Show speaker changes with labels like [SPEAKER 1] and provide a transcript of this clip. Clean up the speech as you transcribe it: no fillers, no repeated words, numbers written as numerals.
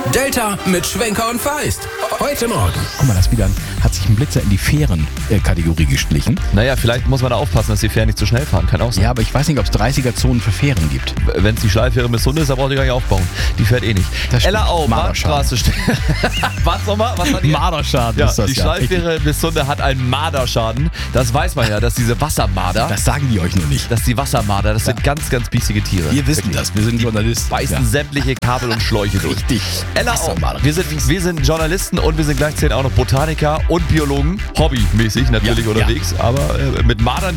[SPEAKER 1] Delta mit Schwenker und Feist. Heute Morgen.
[SPEAKER 2] Guck mal, hat sich ein Blitzer in die Fähren-Kategorie geschlichen.
[SPEAKER 3] Naja, vielleicht muss man da aufpassen, dass die Fähren nicht zu schnell fahren. Kann auch sein.
[SPEAKER 2] Ja, aber ich weiß nicht, ob es 30er-Zonen für Fähren gibt.
[SPEAKER 3] Wenn es die Schleiffähre bis Sunde ist, dann braucht ihr gar nicht aufbauen. Die fährt eh nicht. Ellerau, Bahnstraße. Was nochmal? Was hat die?
[SPEAKER 2] Marderschaden
[SPEAKER 3] Ja,
[SPEAKER 2] ist das,
[SPEAKER 3] die Schleiffähre bis Sunde hat einen Marderschaden. Das weiß man ja, dass diese Wassermarder,
[SPEAKER 2] Das sagen die euch nur nicht.
[SPEAKER 3] dass die Wassermarder, das sind ganz, ganz biesige Tiere.
[SPEAKER 2] Wir wissen das, wir sind Journalisten.
[SPEAKER 3] Beißen sämtliche Kabel und Schläuche durch.
[SPEAKER 2] Richtig.
[SPEAKER 3] Ellerau,
[SPEAKER 2] Wassermarder.
[SPEAKER 3] wir sind Journalisten und wir sind gleichzeitig auch noch Botaniker und Biologen. Hobbymäßig natürlich
[SPEAKER 2] Ja,
[SPEAKER 3] unterwegs, aber mit Mardern